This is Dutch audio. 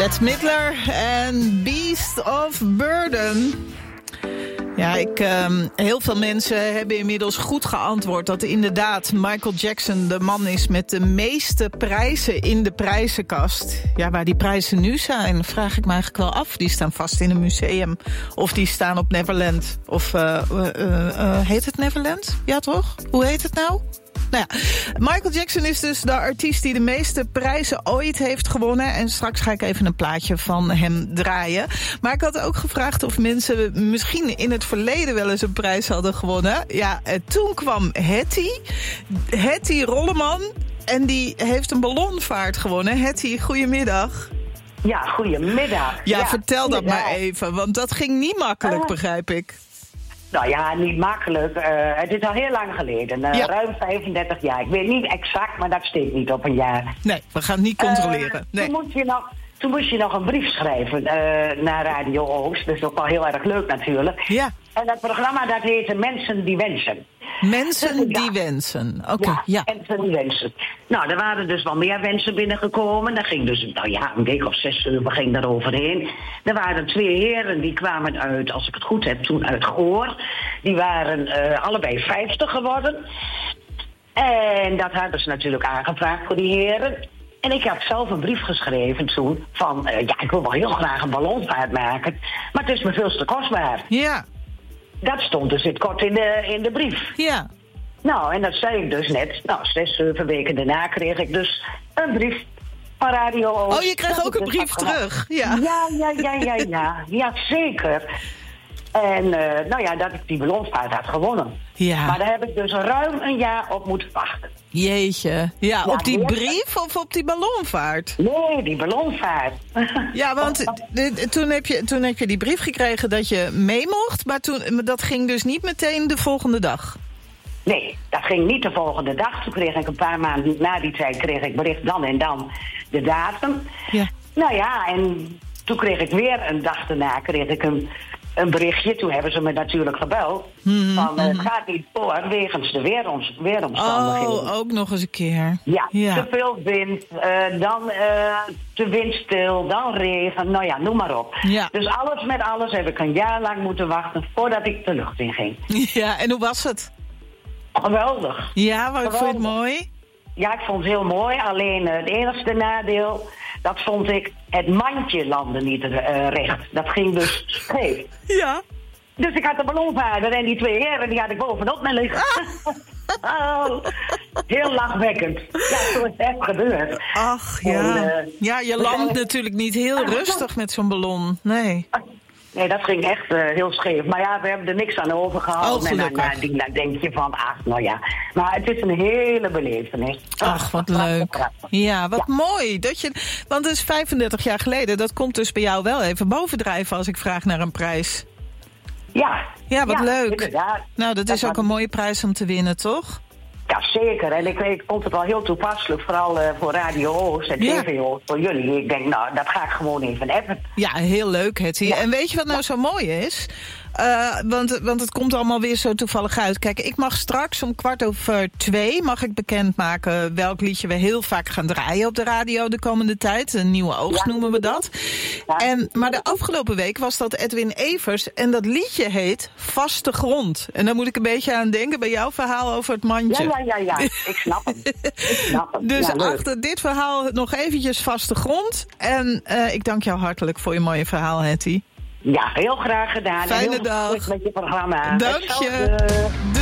Bette Midler en Beast of Burden. Ja, heel veel mensen hebben inmiddels goed geantwoord dat inderdaad Michael Jackson de man is met de meeste prijzen in de prijzenkast. Ja, waar die prijzen nu zijn, vraag ik me eigenlijk wel af. Die staan vast in een museum of die staan op Neverland. Of heet het Neverland? Ja, toch? Hoe heet het nou? Nou ja, Michael Jackson is dus de artiest die de meeste prijzen ooit heeft gewonnen. En straks ga ik even een plaatje van hem draaien. Maar ik had ook gevraagd of mensen misschien in het verleden wel eens een prijs hadden gewonnen. Ja, toen kwam Hetty Rolleman. En die heeft een ballonvaart gewonnen. Hetty, goedemiddag. Ja, goedemiddag. Ja, vertel dat maar even, want dat ging niet makkelijk, begrijp ik. Nou ja, niet makkelijk. Het is al heel lang geleden. Ruim 35 jaar. Ik weet niet exact, maar dat steekt niet op een jaar. Nee, we gaan het niet controleren. Nee. Toen moest je nog een brief schrijven naar Radio Oost. Dat is ook wel heel erg leuk natuurlijk. Ja. En dat programma dat heette Mensen die Wensen. Mensen die wensen. Oké, ja. Mensen die wensen. Nou, er waren dus wel meer wensen binnengekomen. Dat ging dus, een week of 6, 7 ging daar overheen. Er waren 2 heren, die kwamen uit, als ik het goed heb, toen uit Goor. Die waren allebei 50 geworden. En dat hadden ze natuurlijk aangevraagd voor die heren. En ik had zelf een brief geschreven toen van, ik wil wel heel graag een ballonvaart maken, maar het is me veel te kostbaar. Ja. Dat stond dus in het kort in de brief. Ja. Nou, en dat zei ik dus net. Nou, 6, 7 weken daarna kreeg ik dus een brief van Radio Oost. Oh, je kreeg ook een brief terug? Ja. Ja, zeker. En dat ik die ballonvaart had gewonnen. Ja. Maar daar heb ik dus ruim een jaar op moeten wachten. Jeetje. Ja, op die brief of op die ballonvaart? Nee, die ballonvaart. Ja, want toen heb je die brief gekregen dat je mee mocht, maar dat ging dus niet meteen de volgende dag. Nee, dat ging niet de volgende dag. Toen kreeg ik een paar maanden na die tijd bericht dan en dan de datum. Ja. Nou ja, en toen kreeg ik weer een dag daarna een berichtje. Toen hebben ze me natuurlijk gebeld. Het gaat niet door wegens de weeromstandigheden. Oh, ook nog eens een keer. Ja. Te veel wind, dan te windstil, dan regen. Nou ja, noem maar op. Ja. Dus alles met alles heb ik een jaar lang moeten wachten voordat ik de lucht in ging. Ja, en hoe was het? Geweldig. Ja, vond je het mooi? Ja, ik vond het heel mooi. Alleen het enigste nadeel, dat vond ik, het mandje landde niet recht. Dat ging dus scheef. Ja. Dus ik had de ballonvaarder en die 2 heren, die had ik bovenop me liggen. Heel lachwekkend. Ja, zo is het echt gebeurd. Ach, ja. Je landt natuurlijk niet heel rustig met zo'n ballon. Nee. Nee, dat ging echt heel scheef. Maar ja, we hebben er niks aan overgehouden. Oh, en dan denk je van, Maar het is een hele belevenis. Ach, wat leuk. Ja, wat mooi. Want het is 35 jaar geleden. Dat komt dus bij jou wel even bovendrijven als ik vraag naar een prijs. Ja. Ja, wat leuk. Inderdaad. Nou, dat is ook een mooie prijs om te winnen, toch? Ja, zeker. En ik vond het wel heel toepasselijk, vooral voor Radio Oost en TV Oost, voor jullie. Ik denk, dat ga ik gewoon even appen. Ja, heel leuk, Hetty. Ja. En weet je wat nou zo mooi is? Want het komt allemaal weer zo toevallig uit. Kijk, ik mag straks om 2:15 mag ik bekendmaken welk liedje we heel vaak gaan draaien op de radio de komende tijd. Een nieuwe oogst noemen we dat. Ja. Maar de afgelopen week was dat Edwin Evers en dat liedje heet Vaste Grond. En daar moet ik een beetje aan denken bij jouw verhaal over het mandje. Ja. Ik snap hem. Dus achter dit verhaal nog eventjes Vaste Grond. En ik dank jou hartelijk voor je mooie verhaal, Hetty. Ja, heel graag gedaan. Fijne dag. Met je programma. Dank je.